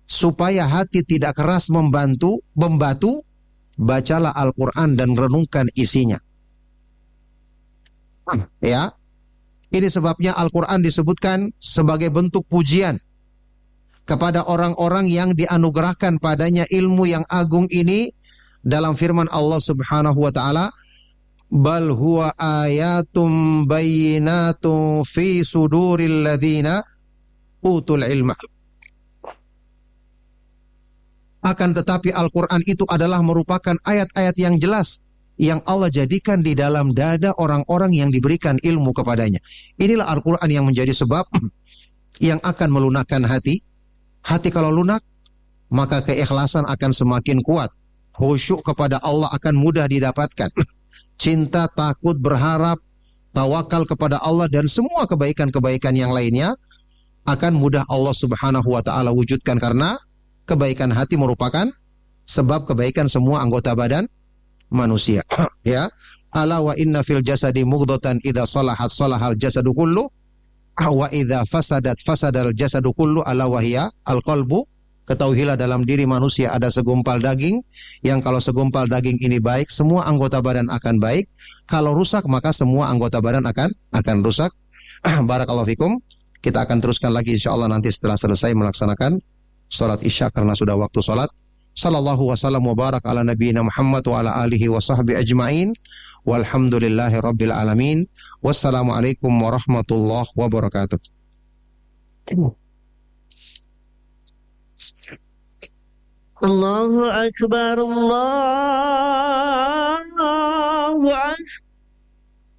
supaya hati tidak keras membatu, bacalah Al-Quran dan renungkan isinya. Ya, ini sebabnya Al-Quran disebutkan sebagai bentuk pujian kepada orang-orang yang dianugerahkan padanya ilmu yang agung ini dalam firman Allah Subhanahu wa taala, bal huwa ayatum bayyinatun fi suduril ladzina utul ilma. Akan tetapi Al-Quran itu adalah merupakan ayat-ayat yang jelas yang Allah jadikan di dalam dada orang-orang yang diberikan ilmu kepadanya. Inilah Al-Quran yang menjadi sebab yang akan melunakkan hati. Hati kalau lunak, maka keikhlasan akan semakin kuat. Khusyuk kepada Allah akan mudah didapatkan. Cinta, takut, berharap, tawakal kepada Allah dan semua kebaikan-kebaikan yang lainnya akan mudah Allah Subhanahu wa taala wujudkan, karena kebaikan hati merupakan sebab kebaikan semua anggota badan manusia. Ya, ala wa inna fil jasadi mughdatan idza salahat salahal jasadu kullu wa idza fasadat fasadal jasadu kullu ala wa hiya al-qalbu. Ketahuilah dalam diri manusia ada segumpal daging, yang kalau segumpal daging ini baik, semua anggota badan akan baik. Kalau rusak, maka semua anggota badan akan rusak. Barakallahu fikum. Kita akan teruskan lagi insyaallah nanti setelah selesai melaksanakan salat Isya, karena sudah waktu salat. Sallallahu wasallam wa barak ala nabiyina Muhammad wa ala alihi wa sahbihi ajma'in. Walhamdulillahi rabbil alamin. Wassalamualaikum warahmatullahi wabarakatuh. Allahu akbar, Allahu akbar.